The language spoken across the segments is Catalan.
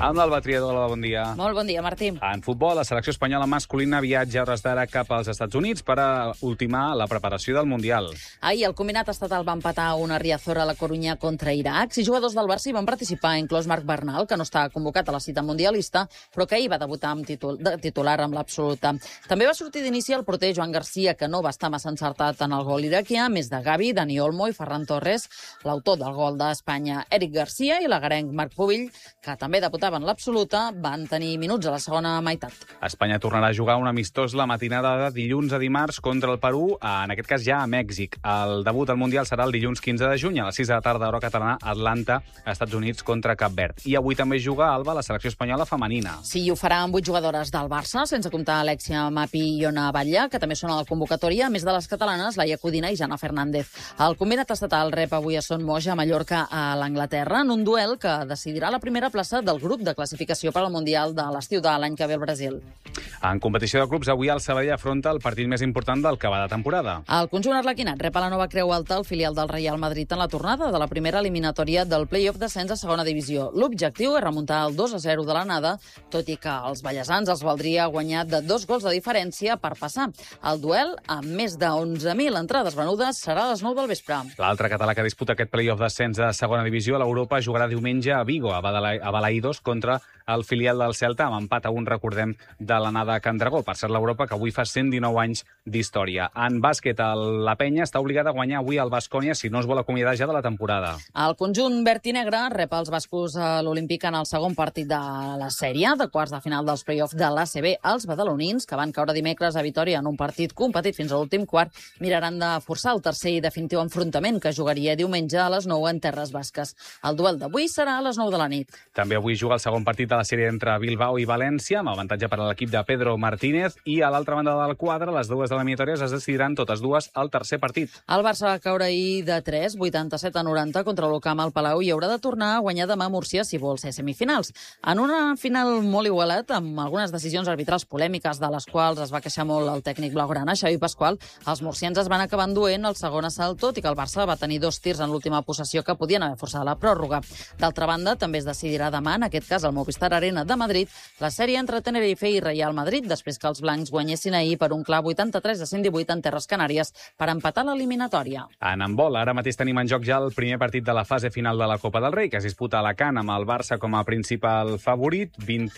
Amb l'Alba Triador, bon dia. Molt bon dia, Martí. En futbol, la selecció espanyola masculina viatja a hores d'ara cap als Estats Units per a ultimar la preparació del Mundial. Ahir el combinat estatal va empatar una Riazor a la Corunya contra Iraq. 6 jugadors del Barça hi van participar, inclòs Marc Bernal, que no està convocat a la cita mundialista, però que ahir va debutar amb titular amb l'absoluta. També va sortir d'inici el porter Joan Garcia, que no va estar massa encertat en el gol iraquià, més de Gavi, Dani Olmo i Ferran Torres, l'autor del gol d'Espanya, Eric Garcia, i l'agarenc Marc Pubill, que també debutaven l'absoluta, van tenir minuts a la segona meitat. Espanya tornarà a jugar un amistós la matinada de dilluns a dimarts contra el Perú, en aquest cas ja a Mèxic. El debut al Mundial serà el dilluns 15 de juny, a les 6 de la tarda, hora catalana, Atlanta, Estats Units contra Cap Verd. I avui també juga a Alba la selecció espanyola femenina. Sí, ho farà amb 8 jugadores del Barça, sense comptar Alexia Mapi i Iona Batlle, que també són a la convocatòria, a més de les catalanes, Laia Codina i Jana Fernández. El combinat estatal rep avui a Son Moix a Mallorca a l'Anglaterra, en un duel que decidirà la primera plaça del grup de classificació per al Mundial de l'estiu de l'any que ve al Brasil. En competició de clubs, avui el Sabadell afronta el partit més important del que va de temporada. El conjunt arlequinat rep a la Nova Creu Alta, el filial del Real Madrid, en la tornada de la primera eliminatòria del play-off d'ascens a segona divisió. L'objectiu és remuntar el 2-0 de l'anada, tot i que els ballesans els valdria guanyar de 2 gols de diferència per passar. El duel, amb més de 11.000 entrades venudes, serà a les 9 del vespre. L'altre català que disputa aquest play-off d'ascens a segona divisió a l'Europa jugarà diumenge a Vigo, a Balaïdos, contra el filial del Celta, amb empat a 1, recordem, de l'anada a Can Dragó. Per cert, l'Europa, que avui fa 119 anys d'història. En bàsquet, la Penya està obligada a guanyar avui al Baskonia si no es vol acomiadar ja de la temporada. El conjunt verd i negre rep els bascos a l'Olímpic en el segon partit de la sèrie, de quarts de final dels play-off de l'ACB. Els badalonins, que van caure dimecres a Vitòria en un partit competit fins a l'últim quart, miraran de forçar el tercer i definitiu enfrontament, que jugaria diumenge a les 9 en terres basques. El duel d'avui serà a les 9 de la nit. També avui juga el segon partit de la sèrie entre Bilbao i València, amb avantatge per a l'equip de Pedro Martínez, i a l'altra banda del quadre, les dues eliminatòries es decidiran totes dues al tercer partit. El Barça va caure ahir de 3, 87-90 contra l'Ocam al Palau i haurà de tornar a guanyar demà a Múrcia si vol ser semifinals. En una final molt igualat, amb algunes decisions arbitrals polèmiques, de les quals es va queixar molt el tècnic blaugrana, Xavi Pasqual, els murcians es van acabar enduent el segon assalt, tot i que el Barça va tenir 2 tirs en l'última possessió que podien haver forçat la pròrroga. D'altra banda, també es decidirà demà, en aquest cas al Movistar Arena de Madrid, la sèrie entre Tenerife i Real Madrid, després que els blancs guanyessin ahir per un clar 83-118 en Terres Canàries per empatar l'eliminatòria. En handbol, ara mateix tenim en joc ja el primer partit de la fase final de la Copa del Rei, que es disputa a Alacant amb el Barça com a principal favorit.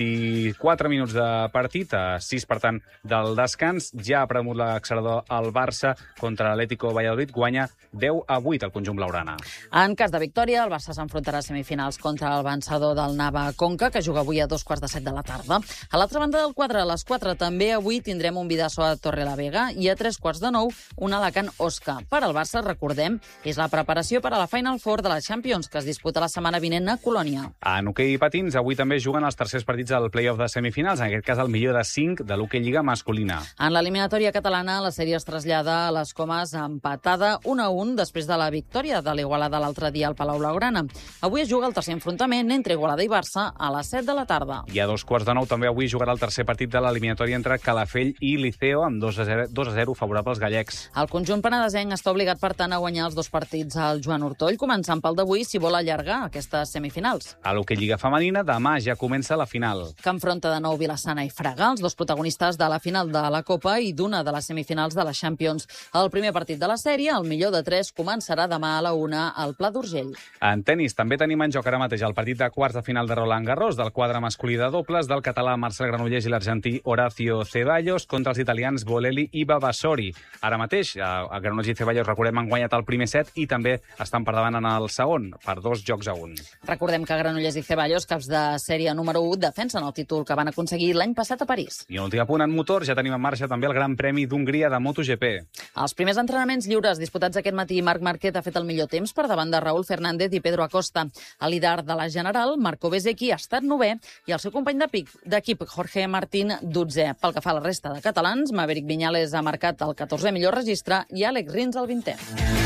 24 minuts de partit, a 6, per tant, del descans. Ja ha premut l'accelerador el Barça contra l'Atlético Valladolid. Guanya 10-8 el conjunt blaugrana. En cas de victòria, el Barça s'enfrontarà a semifinals contra el vencedor del Nava Conca, que juga avui a 2:15 de la tarda. A l'altra banda del quadre, a les 4, també avui tindrem un Bidasoa a Torrelavega i a 3:15 un Alacant Osca. Per al Barça, recordem, és la preparació per a la Final Four de la Champions, que es disputa la setmana vinent a Colònia. En hoquei i patins, avui també juguen els tercers partits del play-off de semifinals, en aquest cas el millor de 5 de l'hoquei lliga masculina. En l'eliminatòria catalana, la sèrie es trasllada a les Comes empatada 1-1 després de la victòria de l'Igualada l'altre dia al Palau Blaugrana. Avui es juga el tercer enfrontament entre Igualada i Barça a les 7 de la tarda. I a 2:15 també avui jugarà el tercer partit de l'eliminatòria entre Calafell i Liceo, amb 2-0 favorables gallecs. El conjunt penedesenc està obligat, per tant, a guanyar els 2 partits al Joan Ortoll, començant pel d'avui, si vol allargar aquestes semifinals. A l'hoquei lliga femenina, demà ja comença la final, que enfronta de nou Vilassana i Fraga, els 2 protagonistes de la final de la Copa i d'una de les semifinals de la Champions. El primer partit de la sèrie, el millor de 3, començarà demà a la 1 al Pla d'Urgell. En tenis també tenim en joc ara mateix el partit de quarts de final de Roland Garros, del quadre masculí de dobles, del català Marcel Granollers i l'argentí Horacio Ceballos contra els italians Bolelli i Vavasori. Ara mateix, a Granollers i Ceballos, recordem, han guanyat el primer set i també estan per davant en el segon, per 2-1. Recordem que Granollers i Ceballos, caps de sèrie número 1, defensen el títol que van aconseguir l'any passat a París. I un últim apunt en motor, ja tenim en marxa també el Gran Premi d'Hongria de MotoGP. Els primers entrenaments lliures disputats aquest matí, Marc Márquez ha fet el millor temps per davant de Raúl Fernández i Pedro Acosta. El líder de la general, Marco Bezzecchi, ha estat 9è i el seu company d'equip, Jorge Martín, 12è. Pel que fa a la resta de catalans, Maverick Viñales ha marcat el 14è millor registre i Àlex Rins el 20è.